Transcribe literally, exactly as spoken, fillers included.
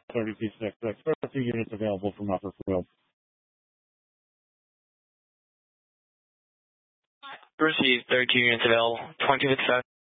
thirty-two six six. thirty-two units available from Upper Field. Received, thirty-two units available. twenty-two